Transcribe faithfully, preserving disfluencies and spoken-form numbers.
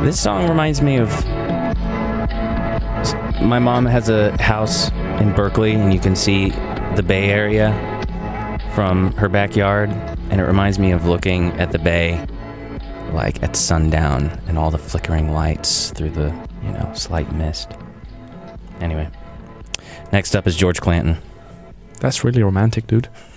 This song reminds me of... My mom has a house in Berkeley, and you can see the Bay Area from her backyard, and it reminds me of looking at the bay, like at sundown, and all the flickering lights through the, you know, slight mist. Anyway, next up is George Clanton. That's really romantic, dude.